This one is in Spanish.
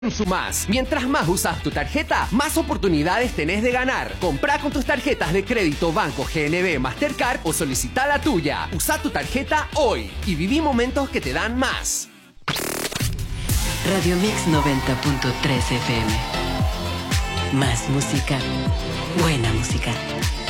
Consumás. Mientras más usas tu tarjeta, más oportunidades tenés de ganar. Comprá con tus tarjetas de crédito Banco GNB Mastercard o solicita la tuya. Usa tu tarjeta hoy y viví momentos que te dan más. Radio Mix 90.3 FM. Más música, buena música.